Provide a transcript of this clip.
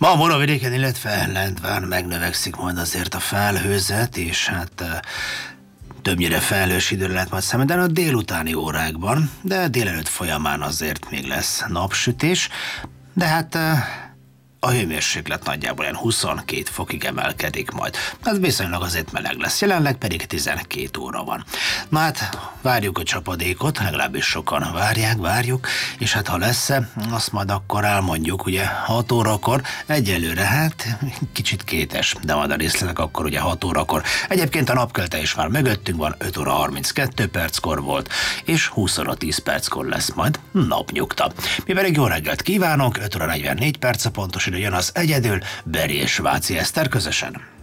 Ma a Moravidéken, illetve Lendván megnövekszik majd azért a felhőzet, és többnyire felhős időre lehet majd számítani a délutáni órákban, de délelőtt folyamán azért még lesz napsütés, de a hőmérséklet nagyjából ilyen 22 fokig emelkedik majd. Ez viszonylag azért meleg lesz, jelenleg pedig 12 óra van. Várjuk a csapadékot, legalábbis sokan várjuk, és ha lesz-e, azt majd akkor elmondjuk, ugye 6 órakor, egyelőre kicsit kétes, de majd a részletek akkor ugye 6 órakor. Egyébként a napkelte is már mögöttünk van, 5 óra 32 perckor volt, és 20 óra 10 perckor lesz majd napnyugta. Mi pedig jó reggelt kívánunk, 5 óra 44 perc a pontos idő, jön az Egyedül, Beri és Váci Eszter közösen.